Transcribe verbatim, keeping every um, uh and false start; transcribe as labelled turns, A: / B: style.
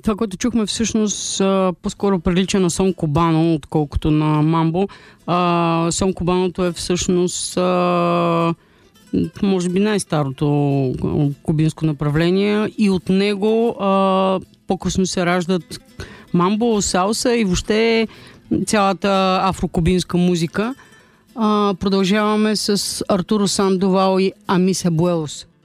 A: това, което чухме, всъщност а, по-скоро прилича на сон кубано, отколкото на мамбо. А, сон кубаното е всъщност а, може би най-старото кубинско направление и от него а, по-късно се раждат мамбо, салса и въобще цялата афрокубинска музика. А, продължаваме с Артуро Сандовал и Амис Абуелос.